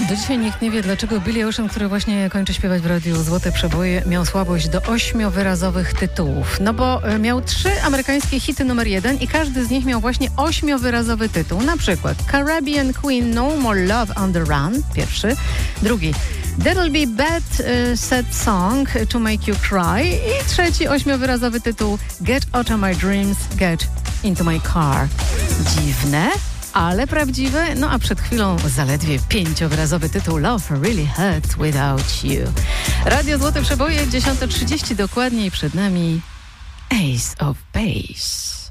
Do dzisiaj nikt nie wie, dlaczego Billy Ocean, który właśnie kończy śpiewać w radiu Złote Przeboje, miał słabość do 8-wyrazowych tytułów. No bo miał 3 amerykańskie hity numer 1 i każdy z nich miał właśnie 8-wyrazowy tytuł. Na przykład Caribbean Queen No More Love on the Run, pierwszy. Drugi That'll Be Bad Sad Song to Make You Cry i trzeci 8-wyrazowy tytuł Get Out of My Dreams, Get Into My Car. Dziwne, ale prawdziwe. No a przed chwilą zaledwie 5-wyrazowy tytuł Love Really Hurts Without You. Radio Złote Przeboje, 10:30 dokładnie i przed nami Ace of Base.